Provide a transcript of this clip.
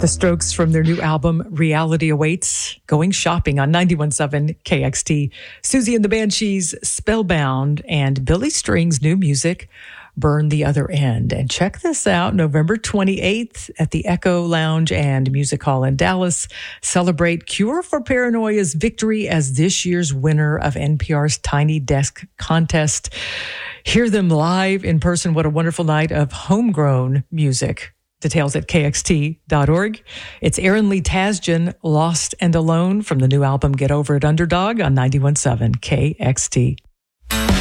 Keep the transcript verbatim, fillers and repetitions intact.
The Strokes from their new album, Reality Awaits, going shopping on ninety-one point seven K X T. Susie and the Banshees, Spellbound, and Billy String's new music, Burn the Other End. And check this out, November twenty-eighth at the Echo Lounge and Music Hall in Dallas. Celebrate Cure for Paranoia's victory as this year's winner of N P R's Tiny Desk contest. Hear them live in person. What a wonderful night of homegrown music. Details at K X T dot org. It's Aaron Lee Tasjan, Lost and Alone, from the new album Get Over It Underdog on ninety-one point seven K X T.